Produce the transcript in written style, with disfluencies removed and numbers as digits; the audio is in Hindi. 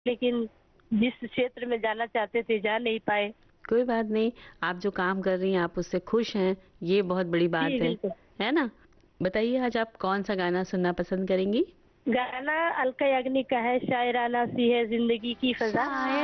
लेकिन जिस क्षेत्र में जाना चाहते थे जा नहीं पाए। कोई बात नहीं, आप जो काम कर रही हैं आप उससे खुश हैं, ये बहुत बड़ी जी, बात बिल्कुल। है ना? बताइए आज आप कौन-सा गाना सुनना पसंद करेंगी? गाना अलका याग्निक का है, शायराना सी है ज़िंदगी की फ़ज़ा। शायर